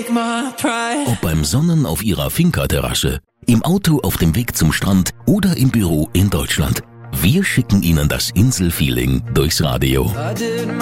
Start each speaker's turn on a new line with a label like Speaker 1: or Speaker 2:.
Speaker 1: Ob beim Sonnen auf Ihrer Finca-Terrasse, im Auto auf dem Weg zum Strand oder im Büro in Deutschland. Wir schicken Ihnen das Inselfeeling durchs Radio.